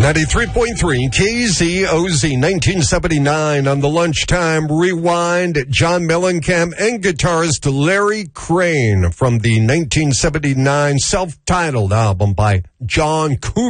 93.3 KZOZ 1979 on the Lunchtime Rewind. John Mellencamp and guitarist Larry Crane from the 1979 self-titled album by John Cougar.